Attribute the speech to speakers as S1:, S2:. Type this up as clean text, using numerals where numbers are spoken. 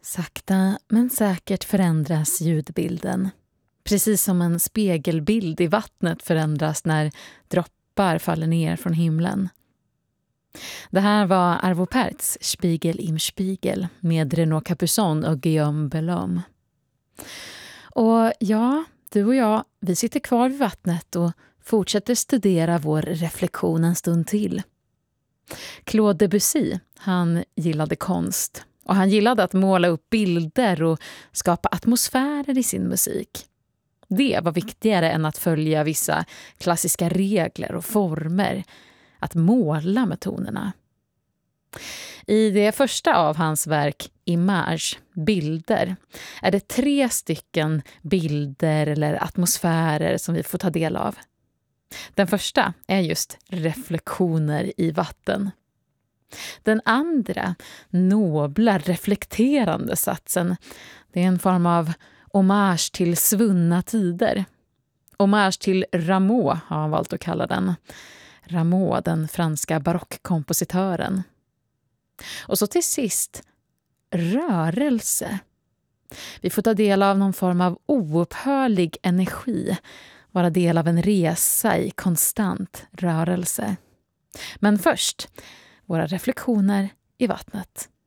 S1: Sakta men säkert förändras ljudbilden. Precis som en spegelbild i vattnet förändras när droppar faller ner från himlen. Det här var Arvo Pärts Spiegel im Spiegel med Renaud Capuçon och Guillaume Bellhomme. Och ja, du och jag, vi sitter kvar vid vattnet och fortsätter studera vår reflektion en stund till. Claude Debussy, han gillade konst. Och han gillade att måla upp bilder och skapa atmosfärer i sin musik. Det var viktigare än att följa vissa klassiska regler och former. Att måla med tonerna. I det första av hans verk, Image, bilder, är det 3 stycken bilder eller atmosfärer som vi får ta del av. Den första är just reflektioner i vatten. Den andra, nobla, reflekterande satsen, det är en form av hommage till svunna tider. Hommage till Rameau har han valt att kalla den. Rameau, den franska barockkompositören. Och så till sist, rörelse. Vi får ta del av någon form av oupphörlig energi, vara del av en resa i konstant rörelse. Men först, våra reflektioner i vattnet.